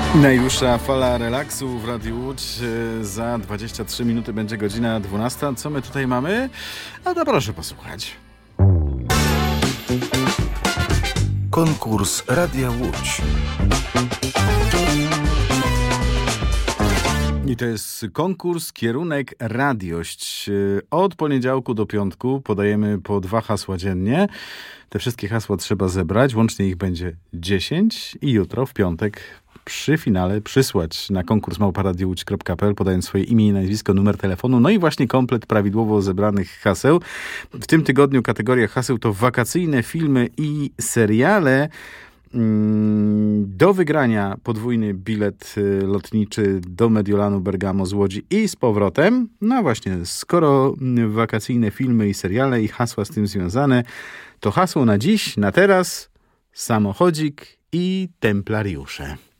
Najdłuższa fala relaksu w Radiu Łódź. Za 23 minuty będzie godzina 12. Co my tutaj mamy? A to proszę posłuchać. Konkurs Radia Łódź. I to jest konkurs Kierunek Radiość. Od poniedziałku do piątku podajemy po 2 hasła dziennie. Te wszystkie hasła trzeba zebrać. Łącznie ich będzie 10 i jutro w piątek przy finale przysłać na konkurs @radiołódź.pl, podając swoje imię i nazwisko, numer telefonu, no i właśnie komplet prawidłowo zebranych haseł. W tym tygodniu kategoria haseł to wakacyjne filmy i seriale. Do wygrania podwójny bilet lotniczy do Mediolanu Bergamo z Łodzi i z powrotem. No właśnie, skoro wakacyjne filmy i seriale i hasła z tym związane, to hasło na dziś, na teraz, samochodzik i templariusze.